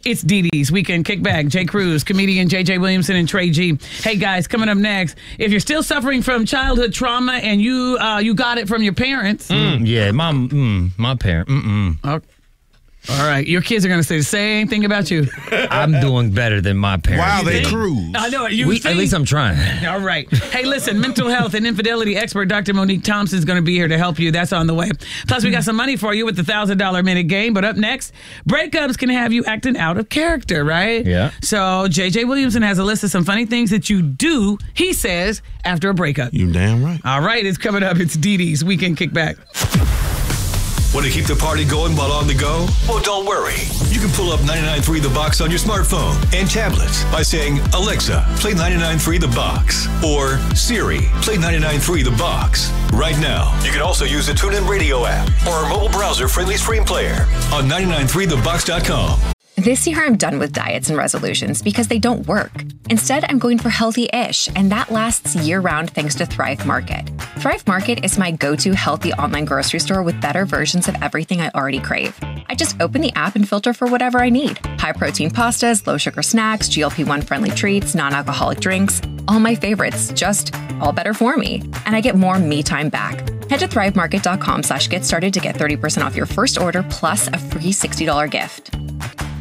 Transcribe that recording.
It's Dee Dee's Weekend Kickback. Jay Cruz, comedian JJ Williamson, and Trey G. Hey, guys, coming up next, if you're still suffering from childhood trauma and you got it from your parents. Yeah, my parent. Okay. All right, your kids are going to say the same thing about you. I'm doing better than my parents. Wow, they cruise. I know. At least I'm trying. All right. Hey, listen, mental health and infidelity expert Dr. Monique Thompson is going to be here to help you. That's on the way. Plus, we got some money for you with the $1,000 minute game. But up next, breakups can have you acting out of character, right? Yeah. So JJ Williamson has a list of some funny things that you do, he says, after a breakup. You damn right. All right, it's coming up. It's Dee Dee's Weekend Kickback. Want to keep the party going while on the go? Well, don't worry. You can pull up 99.3 The Box on your smartphone and tablets by saying, Alexa, play 99.3 The Box. Or Siri, play 99.3 The Box. Right now, you can also use the TuneIn Radio app or our mobile browser-friendly stream player on 993thebox.com. This year, I'm done with diets and resolutions because they don't work. Instead, I'm going for healthy-ish, and that lasts year-round thanks to Thrive Market. Thrive Market is my go-to healthy online grocery store with better versions of everything I already crave. I just open the app and filter for whatever I need. High-protein pastas, low-sugar snacks, GLP-1-friendly treats, non-alcoholic drinks. All my favorites, just all better for me. And I get more me time back. Head to thrivemarket.com/get started to get 30% off your first order plus a free $60 gift.